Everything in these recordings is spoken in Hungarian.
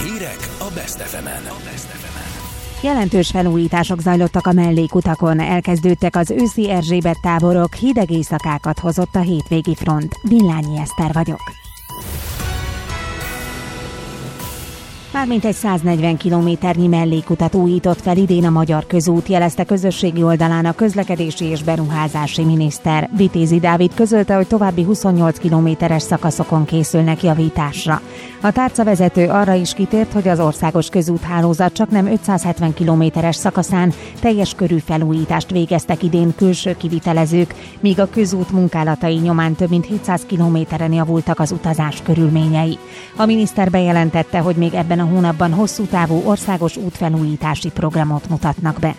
Hírek a Best FM-en. Jelentős felújítások zajlottak a mellékutakon, elkezdődtek az őszi Erzsébet táborok, hideg éjszakákat hozott a hétvégi front. Villányi Eszter vagyok. Mármintegy 140 kilométernyi mellékutat újított fel idén a Magyar Közút, jelezte közösségi oldalán a közlekedési és beruházási miniszter. Vitézi Dávid közölte, hogy további 28 kilométeres szakaszokon készülnek javításra. A tárcavezető arra is kitért, hogy az országos közúthálózat csaknem 570 kilométeres szakaszán teljes körű felújítást végeztek idén külső kivitelezők, míg a közút munkálatai nyomán több mint 700 kilométeren javultak az utazás körülményei. A miniszter bejelentette, hogy még ebben a hónapban hosszú távú országos útfelújítási programot mutatnak be.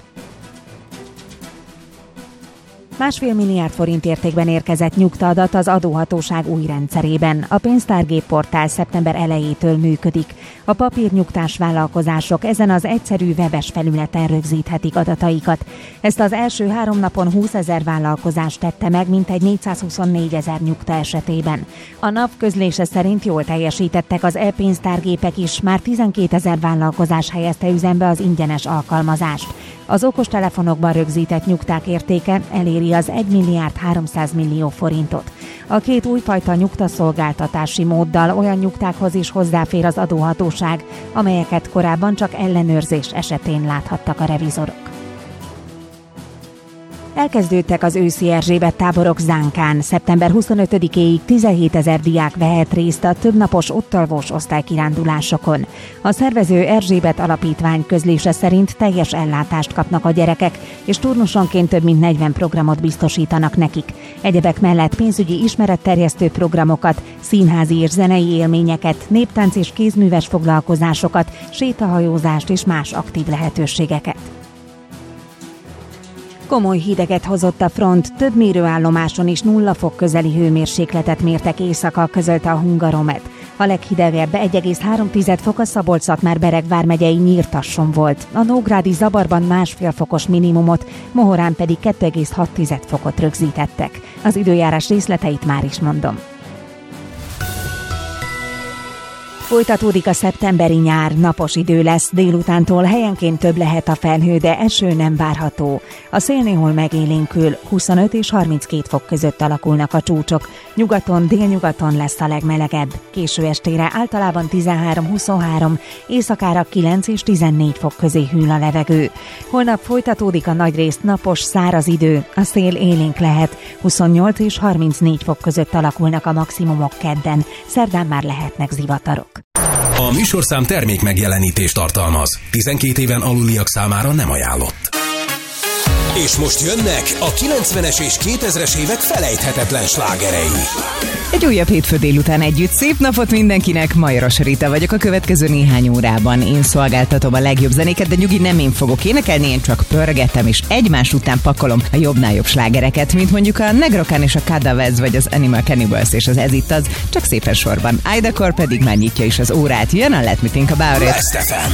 1,5 milliárd forint értékben érkezett nyugtaadat az adóhatóság új rendszerében. A pénztárgép portál szeptember elejétől működik. A papírnyugtás vállalkozások ezen az egyszerű webes felületen rögzíthetik adataikat. Ezt az első 3 napon 20 000 vállalkozás tette meg, mintegy 424 000 nyugta esetében. A NAV közlése szerint jól teljesítettek az e-pénztárgépek is, már 12 000 vállalkozás helyezte üzembe az ingyenes alkalmazást. Az okostelefonokban rögzített nyugták értéke eléri az 1 milliárd 300 millió forintot. A két újfajta nyugtaszolgáltatási móddal olyan nyugtákhoz is hozzáfér az adóhatóság, amelyeket korábban csak ellenőrzés esetén láthattak a revizorok. Elkezdődtek az őszi Erzsébet táborok Zánkán. Szeptember 25-éig 17 000 diák vehet részt a többnapos ottalvós osztálykirándulásokon. A szervező Erzsébet Alapítvány közlése szerint teljes ellátást kapnak a gyerekek, és turnusonként több mint 40 programot biztosítanak nekik. Egyebek mellett pénzügyi ismeretterjesztő programokat, színházi és zenei élményeket, néptánc és kézműves foglalkozásokat, sétahajózást és más aktív lehetőségeket. Komoly hideget hozott a front, több mérőállomáson is 0 fok közeli hőmérsékletet mértek éjszaka, közölte a Hungaromet. A leghidegebb 1,3 fok a Szabolcs-Szatmár-Bereg vármegyei Nyírtasson volt. A nógrádi Zabarban 1,5 fokos minimumot, Mohorán pedig 2,6 fokot rögzítettek. Az időjárás részleteit már is mondom. Folytatódik a szeptemberi nyár, napos idő lesz, délutántól helyenként több lehet a felhő, de eső nem várható. A szél néhol megélénkül, 25 és 32 fok között alakulnak a csúcsok. Nyugaton, délnyugaton lesz a legmelegebb. Késő estére általában 13-23, éjszakára 9 és 14 fok közé hűl a levegő. Holnap folytatódik a nagyrészt napos, száraz idő, a szél élénk lehet, 28 és 34 fok között alakulnak a maximumok kedden, szerdán már lehetnek zivatarok. A műsorszám termék megjelenítést tartalmaz. 12 éven aluliak számára nem ajánlott. És most jönnek a 90-es és 2000-es évek felejthetetlen slágerei. Egy újabb hétfő délután együtt. Szép napot mindenkinek, Majoros Rita vagyok. A következő néhány órában én szolgáltatom a legjobb zenéket, de nyugi, nem én fogok énekelni, én csak pörgetem, és egymás után pakolom a jobbnál jobb slágereket, mint mondjuk a Negrokán és a Cadavez, vagy az Animal Cannibals, és az Ez itt az, csak szépen sorban. Aidakor pedig már nyitja is az órát. Jön a Let Me Think About It. Best FM.